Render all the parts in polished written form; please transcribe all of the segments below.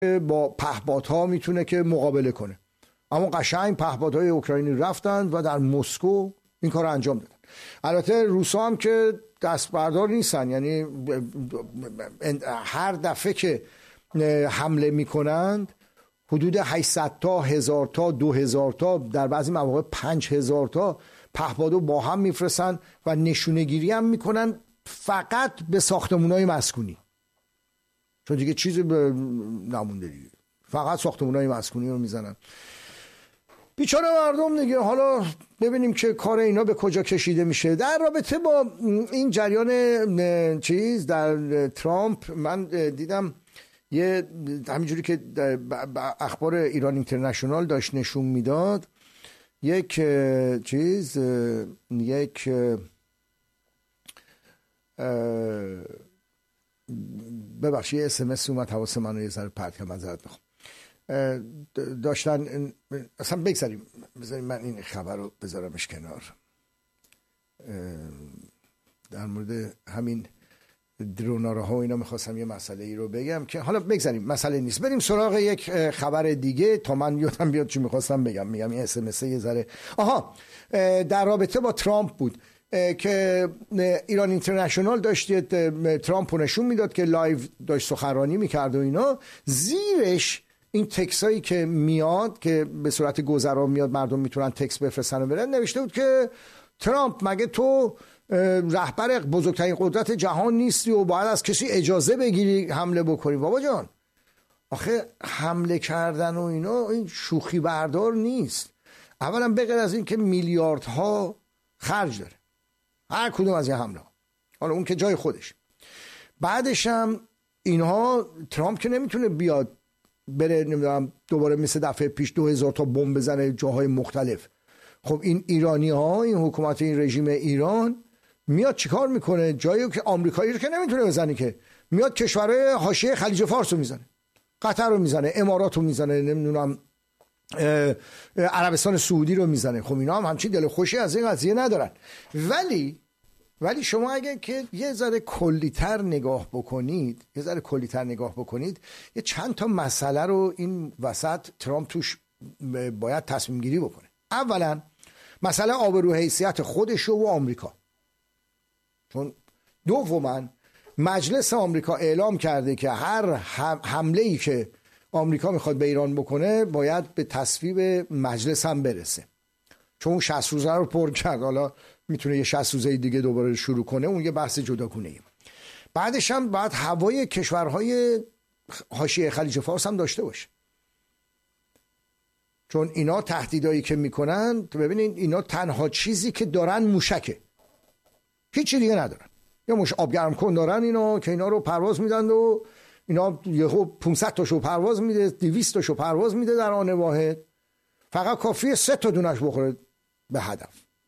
با پهپادها میتونه که مقابله کنه. اما قشنگ پهپادهای اوکراینی رفتن و در مسکو این کار رو انجام دادن. البته روسا هم که دست بردار نیستن، یعنی هر دفعه که حمله میکنند حدود 800 تا 1000 تا 2000 تا در بعضی مواقع 5000 تا پهپادو با هم میفرستن و نشونه گیری هم میکنن فقط به ساختمان‌های مسکونی، چون دیگه چیزی نمونده دیگه، فقط ساختمان‌های مسکونی رو میزنن. بیچاره مردم دیگه. حالا ببینیم که کار اینا به کجا کشیده میشه. در رابطه با این جریان چیز در ترامپ من دیدم یه همینجوری که اخبار ایران اینترنشنال داشت نشون میداد، یک چیز یک ببخشید یه اسمس اومد حواس من رو یه ذره پرت کنم، معذرت میخوام. داشتن اصلا بگذاریم من این خبر رو بذارمش کنار. در مورد همین دروناره ها و اینا میخواستم یه مسئله ای رو بگم که حالا بگذاریم، مسئله نیست. بریم سراغ یک خبر دیگه تا من یادم بیاد چی میخواستم بگم. میگم این اسمس یه ذره در رابطه با ترامپ بود که ایران اینترنشنال داشت ترامپ رو نشون میداد که لایو داشت سخنرانی میکرد و اینا، زیرش این تکسایی که میاد که به صورت گذرا میاد مردم میتونن تکس بفرستن و برن، نوشته بود که ترامپ مگه تو رهبر بزرگترین قدرت جهان نیستی و باید از کسی اجازه بگیری حمله بکنی؟ بابا جان آخه حمله کردن و اینا این شوخی بردار نیست. اولا بغیر از این که میلیاردها خرج داره هر کدوم از این حمله ها، حالا اون که جای خودش، بعدش هم اینها ترامپ که نمیتونه بیاد بره نمیدونم دوباره مثل دفعه پیش 2000 تا بمب بزنه جاهای مختلف. خب این ایرانی ها، این حکومت، این رژیم ایران میاد چیکار میکنه؟ جایی که آمریکایی رو که نمیتونه بزنه، که میاد کشورهای حاشیه خلیج فارس رو میزنه، قطر رو میزنه، امارات رو میزنه، نمیدونم عربستان سعودی رو میزنه. خب اینا هم همچین دل خوشی از این قضیه ندارن. ولی شما اگه که یه ذره کلی‌تر نگاه بکنید، یه چند تا مسئله رو این وسط ترامپ توش باید تصمیم گیری بکنه. اولا مسئله آبرو حیثیت خودش و آمریکا، چون دوما مجلس آمریکا اعلام کرده که هر حمله‌ای که آمریکا میخواد به ایران بکنه باید به تصویب مجلس هم برسه، چون اون 60 روزه رو پر کرد، حالا میتونه یه 60 روزه دیگه دوباره شروع کنه، اون یه بحث جداگونه‌ایه. بعدش هم باید هوای کشورهای حاشیه خلیج فارس هم داشته باشه، چون اینا تهدیدایی که میکنن، ببینین اینا تنها چیزی که دارن موشکه، هیچی دیگه ندارن. یا آبگرم کن دارن اینا که اینا رو پرواز میدن و اینا یهو 500 تاشو پرواز میده، 200 تاشو پرواز میده در آن واحد، فقط کافیه 3 تا دونش بخوره به هدف.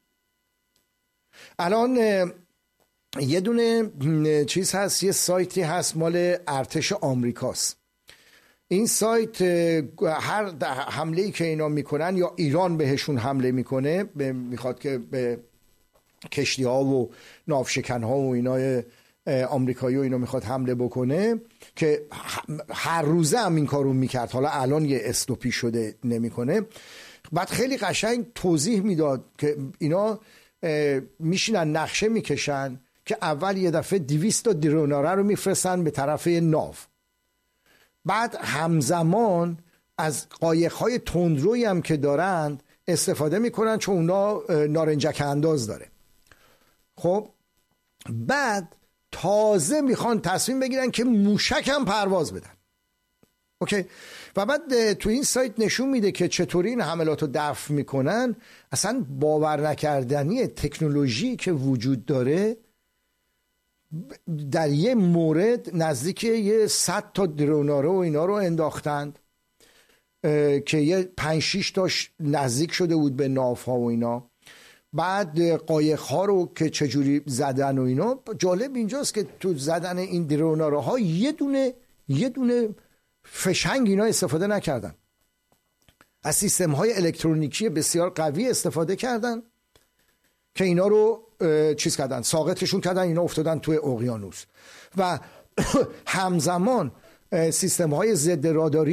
الان یه دونه چیز هست، یه سایتی هست مال ارتش آمریکاست. این سایت هر حمله‌ای که اینا میکنن یا ایران بهشون حمله میکنه، میخواد که به کشتی ها و ناوشکن ها و اینا آمریکایی و اینا میخواد حمله بکنه، که هر روزه هم این کارو میکرد، حالا الان یه استوپی شده نمیکنه. بعد خیلی قشنگ توضیح میداد که اینا میشینن نقشه میکشن که اول یه دفعه 200 تا دروناره رو میفرستن به طرف ناو، بعد همزمان از قایق‌های تندرویی هم که دارند استفاده میکنن چون اونا نارنجک انداز داره. خب بعد تازه میخوان تصمیم بگیرن که موشک هم پرواز بدن. اوکی. و بعد تو این سایت نشون میده که چطوری این حملات رو دفع میکنن. اصلا باور نکردنی تکنولوژی که وجود داره. در یه مورد نزدیک یه 100 تا دروناره و اینا رو انداختند که یه 5-6 تاش نزدیک شده بود به ناوها و اینا. بعد قایق ها رو که چجوری زدن و اینا. جالب اینجاست که تو زدن این دروناره ها یه دونه فشنگ اینا استفاده نکردن، از سیستم های الکترونیکی بسیار قوی استفاده کردن که اینا رو چیز کردن، ساقطشون کردن، اینا افتادن توی اقیانوس. و همزمان سیستم های ضد راداری